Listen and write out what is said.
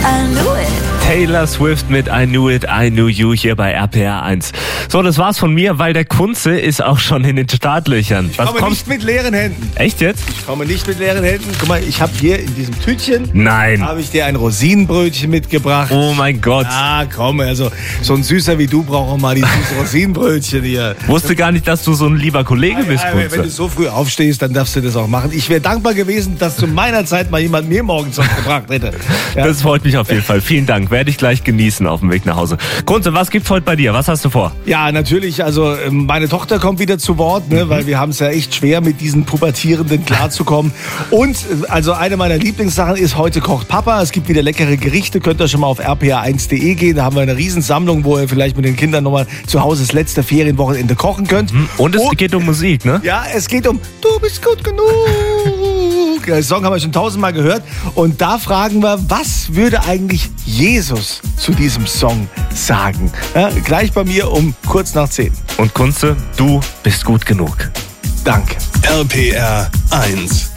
I knew it. Taylor Swift mit I Knew It, I Knew You hier bei RPR 1. So, das war's von mir, weil der Kunze ist auch schon in den Startlöchern. Ich komme nicht mit leeren Händen. Echt jetzt? Ich komme nicht mit leeren Händen. Guck mal, ich habe hier in diesem Tütchen, Nein. habe ich dir ein Rosinenbrötchen mitgebracht. Oh mein Gott. Ah, komm, also so ein Süßer wie du braucht auch mal die süßen Rosinenbrötchen hier. Wusste gar nicht, dass du so ein lieber Kollege bist, Ja, wenn du Kunze. so früh aufstehst, dann darfst du das auch machen. Ich wäre dankbar gewesen, dass zu meiner Zeit mal jemand mir morgens was gebracht hätte. Ja. Das freut mich auf jeden Fall. Vielen Dank. Werde ich gleich genießen auf dem Weg nach Hause. Kunze, was gibt's heute bei dir? Was hast du vor? Ja, natürlich. Also meine Tochter kommt wieder zu Wort, ne, weil wir haben es ja echt schwer, mit diesen Pubertierenden klarzukommen. Und also eine meiner Lieblingssachen ist, heute kocht Papa. Es gibt wieder leckere Gerichte. Könnt ihr schon mal auf rpr1.de gehen. Da haben wir eine Riesensammlung, wo ihr vielleicht mit den Kindern nochmal zu Hause das letzte Ferienwochenende kochen könnt. Und es geht um Musik, ne? Ja, es geht um Du bist gut genug. Den Song haben wir schon 1000-mal gehört. Und da fragen wir, was würde eigentlich Jesus zu diesem Song sagen? Ja, gleich bei mir um kurz nach 10. Und Kunze, du bist gut genug. Danke. RPR 1